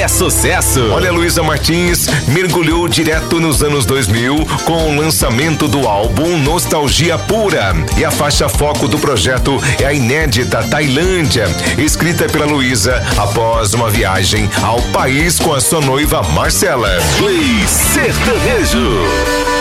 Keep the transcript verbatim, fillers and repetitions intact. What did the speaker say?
é sucesso. Olha, Luísa Martins mergulhou direto nos anos dois mil com o lançamento do álbum Nostalgia Pura. E a faixa foco do projeto é a inédita Tailândia, escrita pela Luísa após uma viagem ao país com a sua noiva Marcela. Play Sertanejo.